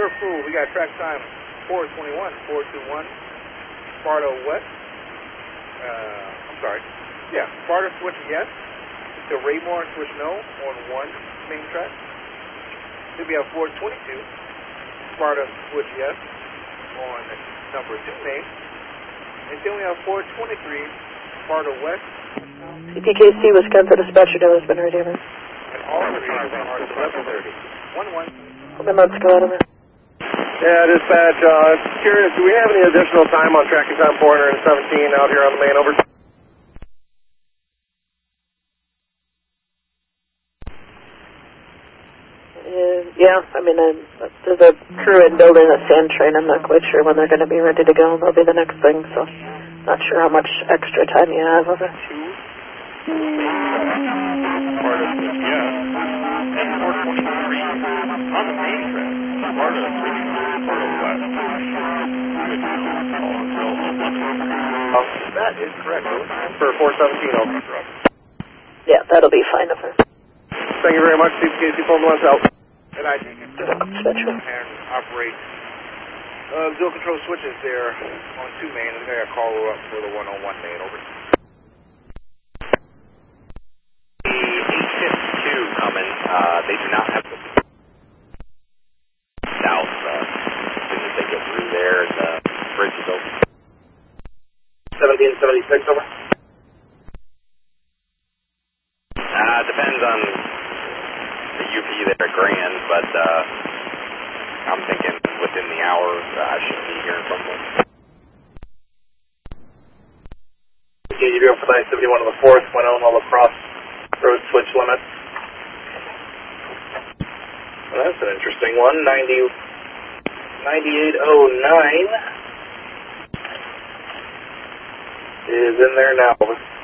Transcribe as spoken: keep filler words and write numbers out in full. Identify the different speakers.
Speaker 1: Turf Pool, we got track time four twenty-one, four twenty-one, Sparta West. Uh, I'm sorry. Yeah, Sparta switch yes to Raymore switch no on one main track. Then we have four twenty-two, Sparta switch yes on number two main. And then we have four twenty-three, Sparta West.
Speaker 2: C P K C, Wisconsin dispatcher, has been ready over.
Speaker 1: And all three are eleven thirty. one one.
Speaker 2: Okay, let's go out of there.
Speaker 3: Yeah, dispatch, uh, curious, do we have any additional time on tracking time four seventeen out here on the main, over?
Speaker 2: Uh, yeah, I mean, uh, there's a crew in building a sand train. I'm not quite sure when they're going to be ready to go. They'll be the next thing, so not sure how much extra time you have over.
Speaker 1: Sparta switch yes. And four twenty-three on the main track. Sparta switch Sparta West. Um, that is correct.
Speaker 3: For four seventeen, over.
Speaker 2: Yeah, that'll be fine over.
Speaker 3: Thank you very much, C P K C phone lens out.
Speaker 1: And I think and operate uh, zero control switches there on two main. I think I got a call up for the one on one main, over.
Speaker 4: The eight fifty-two coming, uh, they do not have the south, uh, as soon as they get through there, the bridge is open.
Speaker 3: seventeen seventy-six, over.
Speaker 4: Uh, depends on the U P there at Grand, but, uh, I'm thinking within the hour, uh, I should be hearing from them.
Speaker 3: K G B for nine seventy-one on the fourth, one Illinois lacrosse road switch limit. Well, that's an interesting one. ninety, ninety-eight oh nine is in there now.